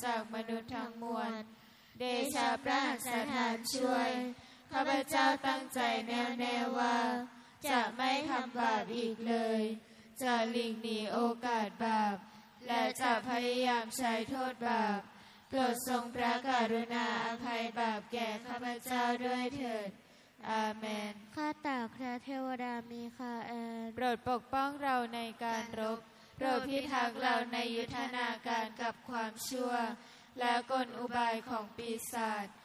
จากมนุษย์ทั้งมวลเดชะพระหัตถ์ทานช่วยข้าพเจ้าตั้งใจแน่วแน่ว่าจะไม่ทำบาปอีกเลยจะหลีกหนีโอกาสบาปและจะพยายามใช้โทษบาปโปรดทรงพระกรุณาอภัยบาปแก่ข้าพเจ้าด้วยเถิดอาเมนข้าแต่พระเทวดามีคาแอนโปรดปกป้องเราในการรบโปรดพิทักษ์เราในยุทธนาการกับความชั่วและกลอุบายของปีศาจ